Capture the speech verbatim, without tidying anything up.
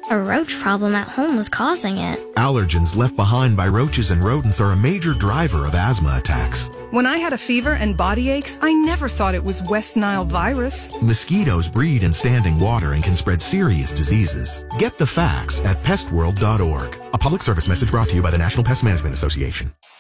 A roach problem at home was causing it. Allergens left behind by roaches and rodents are a major driver of asthma attacks. When I had a fever and body aches, I never thought it was West Nile virus. Mosquitoes breed in standing water and can spread serious diseases. Get the facts at pest world dot org. A public service message brought to you by the National Pest Management Association.